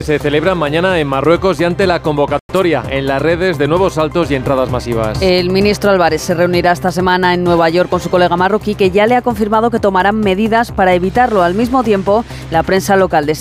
Se celebran mañana en Marruecos y ante la convocatoria en las redes de nuevos saltos y entradas masivas. El ministro Álvarez se reunirá esta semana en Nueva York con su colega marroquí, que ya le ha confirmado que tomarán medidas para evitarlo. Al mismo tiempo, la prensa local de